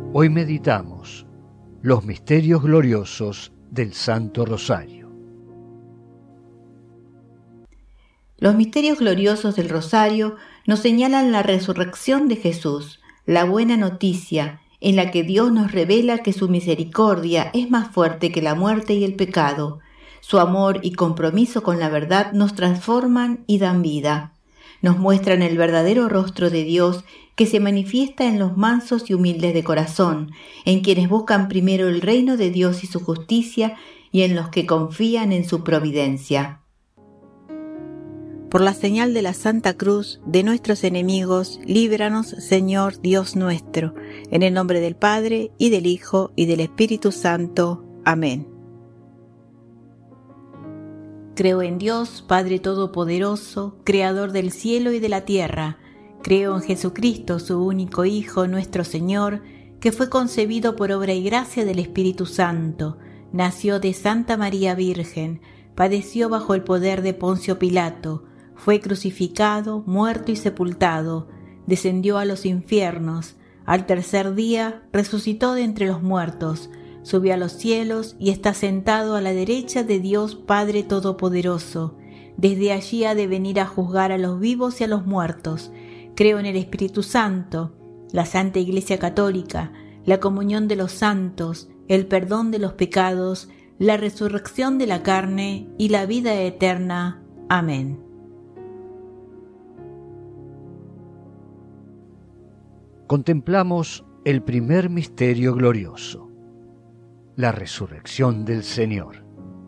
Hoy meditamos los misterios gloriosos del Santo Rosario. Los misterios gloriosos del Rosario nos señalan la resurrección de Jesús, la buena noticia en la que Dios nos revela que su misericordia es más fuerte que la muerte y el pecado. Su amor y compromiso con la verdad nos transforman y dan vida. Nos muestran el verdadero rostro de Dios que se manifiesta en los mansos y humildes de corazón, en quienes buscan primero el reino de Dios y su justicia y en los que confían en su providencia. Por la señal de la Santa Cruz de nuestros enemigos, líbranos, Señor Dios nuestro, en el nombre del Padre, y del Hijo, y del Espíritu Santo. Amén. Creo en Dios, Padre Todopoderoso, Creador del cielo y de la tierra. Creo en Jesucristo, su único Hijo, nuestro Señor, que fue concebido por obra y gracia del Espíritu Santo, nació de Santa María Virgen, padeció bajo el poder de Poncio Pilato, fue crucificado, muerto y sepultado, descendió a los infiernos, al tercer día resucitó de entre los muertos, subió a los cielos y está sentado a la derecha de Dios Padre Todopoderoso. Desde allí ha de venir a juzgar a los vivos y a los muertos. Creo en el Espíritu Santo, la Santa Iglesia Católica, la comunión de los santos, el perdón de los pecados, la resurrección de la carne y la vida eterna. Amén. Contemplamos el primer misterio glorioso, la resurrección del Señor.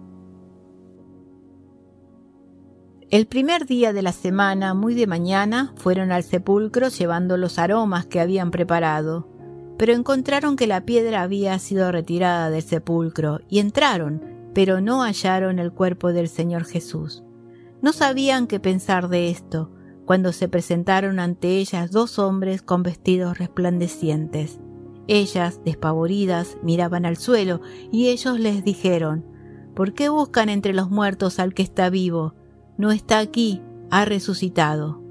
El primer día de la semana, muy de mañana, fueron al sepulcro llevando los aromas que habían preparado, pero encontraron que la piedra había sido retirada del sepulcro, y entraron, pero no hallaron el cuerpo del Señor Jesús. No sabían qué pensar de esto, cuando se presentaron ante ellas dos hombres con vestidos resplandecientes. Ellas, despavoridas, miraban al suelo, y ellos les dijeron: ¿Por qué buscan entre los muertos al que está vivo? No está aquí, ha resucitado.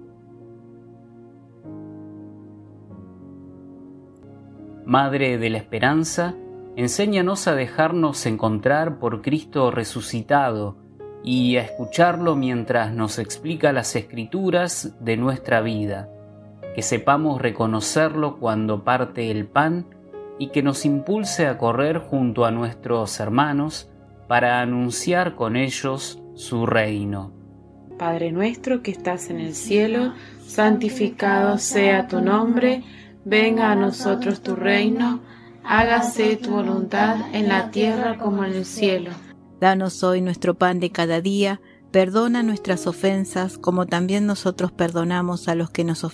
Madre de la Esperanza, enséñanos a dejarnos encontrar por Cristo resucitado y a escucharlo mientras nos explica las Escrituras de nuestra vida, que sepamos reconocerlo cuando parte el pan y que nos impulse a correr junto a nuestros hermanos para anunciar con ellos su reino. Padre nuestro que estás en el cielo, santificado sea tu nombre, venga a nosotros tu reino, hágase tu voluntad en la tierra como en el cielo. Danos hoy nuestro pan de cada día, perdona nuestras ofensas como también nosotros perdonamos a los que nos ofenden.